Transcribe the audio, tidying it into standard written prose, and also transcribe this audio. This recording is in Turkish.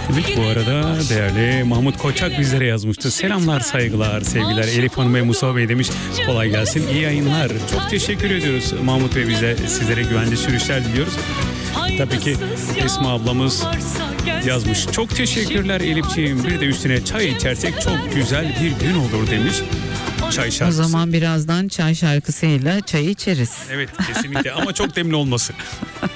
Evet, bu arada değerli Mahmut Koçak bizlere yazmıştı. Selamlar, saygılar, sevgiler. Elif Hanım ve Musa Bey demiş. Kolay gelsin, iyi yayınlar. Çok teşekkür ediyoruz Mahmut Bey, sizlere güvenli sürüşler diliyoruz. Tabii ki Esma ablamız yazmış. Çok teşekkürler Elifciğim. Bir de üstüne çay içersek çok güzel bir gün olur demiş. Çay şarkısı. O zaman birazdan çay şarkısıyla çayı içeriz. Evet, kesinlikle ama çok demli olmasın.